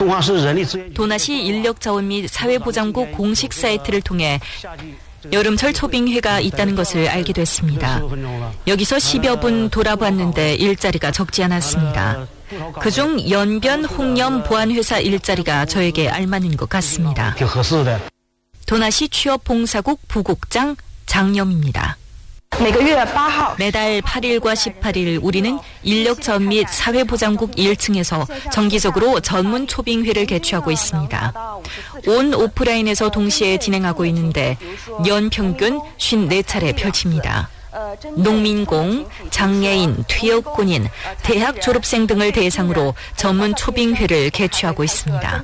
도나시 인력자원 및 사회보장국 공식 사이트를 통해 여름철 초빙회가 있다는 것을 알게 됐습니다. 여기서 10여 분 돌아봤는데 일자리가 적지 않았습니다. 그중 연변 홍염 보안회사 일자리가 저에게 알맞는 것 같습니다. 도나시 취업봉사국 부국장 장염입니다. 매달 8일과 18일 우리는 인력자원 및 사회보장국 1층에서 정기적으로 전문 초빙회를 개최하고 있습니다. 온 오프라인에서 동시에 진행하고 있는데 연평균 54차례 펼칩니다. 농민공, 장애인, 퇴역군인, 대학 졸업생 등을 대상으로 전문 초빙회를 개최하고 있습니다.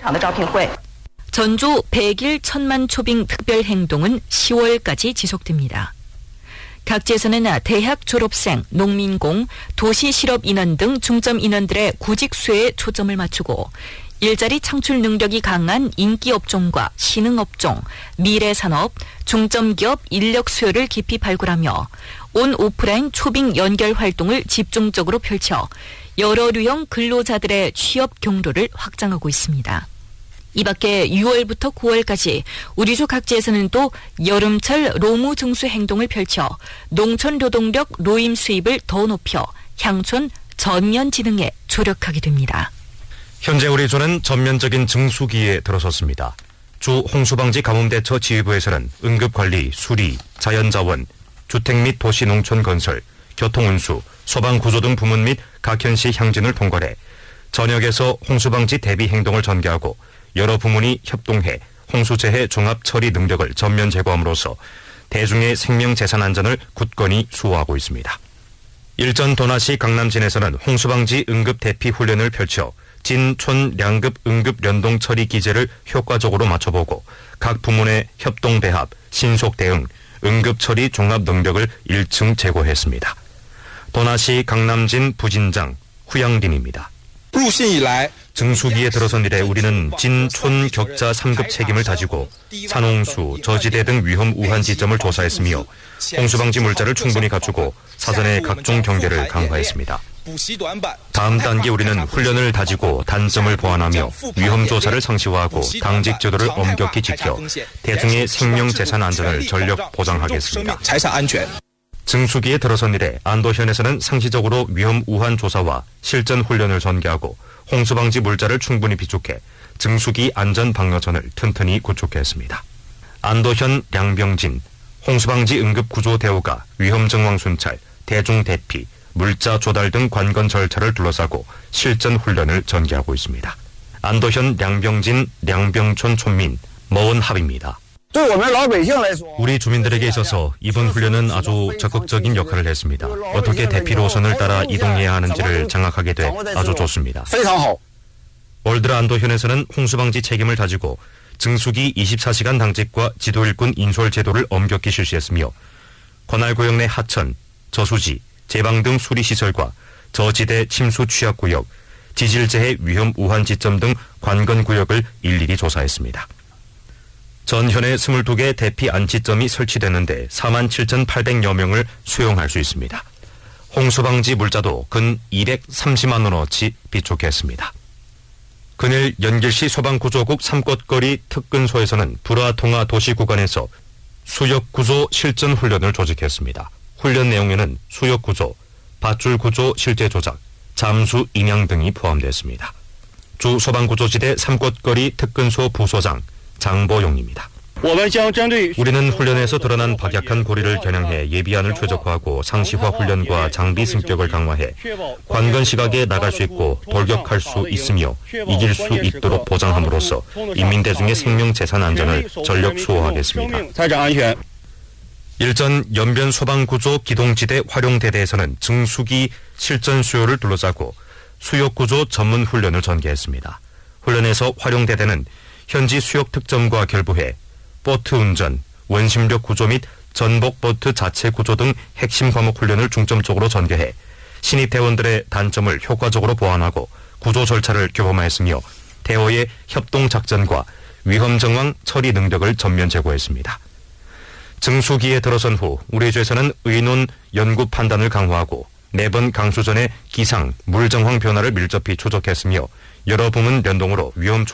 전주 100일 천만 초빙 특별행동은 10월까지 지속됩니다. 각지에서는 대학 졸업생, 농민공, 도시 실업 인원 등 중점 인원들의 구직 수혜에 초점을 맞추고 일자리 창출 능력이 강한 인기 업종과 신흥 업종, 미래 산업, 중점 기업 인력 수요를 깊이 발굴하며 온 오프라인 초빙 연결 활동을 집중적으로 펼쳐 여러 유형 근로자들의 취업 경로를 확장하고 있습니다. 이 밖에 6월부터 9월까지 우리 주 각지에서는 또 여름철 로무 증수 행동을 펼쳐 농촌 노동력 노임 수입을 더 높여 향촌 전면 진흥에 조력하게 됩니다. 현재 우리 주는 전면적인 증수기에 들어섰습니다. 주 홍수방지 가뭄대처 지휘부에서는 응급관리, 수리, 자연자원, 주택 및 도시 농촌 건설, 교통운수, 소방구조 등 부문 및 각 현시 향진을 통괄해 전역에서 홍수방지 대비 행동을 전개하고 여러 부문이 협동해 홍수재해 종합 처리 능력을 전면 제고함으로써 대중의 생명재산 안전을 굳건히 수호하고 있습니다. 일전 도나시 강남진에서는 홍수방지 응급 대피 훈련을 펼쳐 진촌 량급 응급 연동 처리 기제를 효과적으로 맞춰보고 각 부문의 협동 배합, 신속 대응, 응급 처리 종합 능력을 1층 제고했습니다. 도나시 강남진 부진장 후양린입니다. 증수기에 들어선 이래 우리는 진촌 격자 3급 책임을 다지고 산홍수, 저지대 등 위험 우한 지점을 조사했으며 홍수방지 물자를 충분히 갖추고 사전에 각종 경계를 강화했습니다. 다음 단계 우리는 훈련을 다지고 단점을 보완하며 위험 조사를 상시화하고 당직 제도를 엄격히 지켜 대중의 생명 재산 안전을 전력 보장하겠습니다. 증수기에 들어선 이래 안도현에서는 상시적으로 위험 우한 조사와 실전 훈련을 전개하고 홍수방지 물자를 충분히 비축해 증수기 안전 방어선을 튼튼히 구축했습니다. 안도현 양병진 홍수방지 응급구조 대우가 위험 정황 순찰, 대중 대피, 물자 조달 등 관건 절차를 둘러싸고 실전 훈련을 전개하고 있습니다. 안도현 양병진 양병촌 촌민 머원합입니다. 우리 주민들에게 있어서 이번 훈련은 아주 적극적인 역할을 했습니다. 어떻게 대피 노선을 따라 이동해야 하는지를 장악하게 돼 아주 좋습니다. 올 들어 안도현에서는 홍수방지 책임을 다지고 증수기 24시간 당직과 지도일꾼 인솔 제도를 엄격히 실시했으며 관할구역 내 하천, 저수지, 제방 등 수리시설과 저지대 침수 취약구역, 지질재해 위험 우한 지점 등 관건구역을 일일이 조사했습니다. 전현에 22개 대피 안치점이 설치됐는데 47,800여 명을 수용할 수 있습니다. 홍수방지 물자도 근 230만 원어치 비축했습니다. 그늘 연길시 소방구조국 삼꽃거리 특근소에서는 불화통화 도시 구간에서 수역구조 실전 훈련을 조직했습니다. 훈련 내용에는 수역구조, 밧줄구조 실제 조작, 잠수 인양 등이 포함됐습니다. 주 소방구조지대 삼꽃거리 특근소 부소장 장보용입니다. 우리는 훈련에서 드러난 박약한 고리를 겨냥해 예비안을 최적화하고 상시화 훈련과 장비 승격을 강화해 관건 시각에 나갈 수 있고 돌격할 수 있으며 이길 수 있도록 보장함으로써 인민대중의 생명 재산 안전을 전력 수호하겠습니다. 일전 연변 소방구조 기동지대 활용대대에서는 증수기 실전 수요를 둘러싸고 수역구조 전문 훈련을 전개했습니다. 훈련에서 활용대대는 현지 수역 특점과 결부해 보트 운전, 원심력 구조 및 전복 보트 자체 구조 등 핵심 과목 훈련을 중점적으로 전개해 신입 대원들의 단점을 효과적으로 보완하고 구조 절차를 교범화했으며 대호의 협동 작전과 위험 정황 처리 능력을 전면 제고했습니다. 증수기에 들어선 후 우리 주에서는 의논 연구 판단을 강화하고 매번 강수 전에 기상, 물 정황 변화를 밀접히 추적했으며 여러 부문 연동으로 위험